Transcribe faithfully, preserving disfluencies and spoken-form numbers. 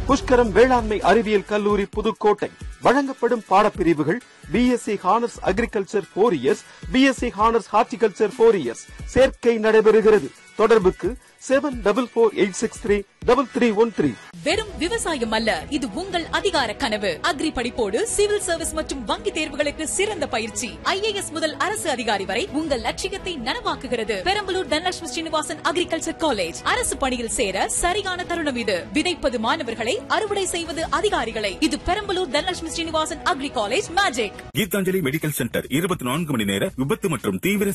புஷ்கரம் வேளாண்மை அறிவியல் கல்லூரி புதுக்கோட்டை. வழங்கப்படும் பாடப்பிரிவுகள் BSc honours agriculture four years, BSc honours horticulture four years. சேர்க்கை நடைபெறுகிறது. தொடர்புக்கு seven double four eight six three double three one three. வெறும் விவசாயம் அல்ல, இது உங்கள் அதிகார கனவு. அக்ரி படிப்போடு சிவில் சர்வீஸ் மற்றும் வங்கி தேர்வுகளுக்கு சிறந்த பயிற்சி. ஐஏஎஸ் முதல் அரசு அதிகாரி வரை உங்கள் லட்சியத்தை நனவாக்குகிறது. Perambalur Dhanalakshmi Srinivasan agriculture college. அரசு பணியில் சேர சரியான தருணம் இது. விதைப்பது மாணவர்களை, அறுவடை செய்வது அதிகாரிகளை. இது Perambalur Dhanalakshmi Srinivasan agri college magic. Gitanjali medical centre இருபத்தி நான்கு மணி நேர விபத்து மற்றும் தீவிர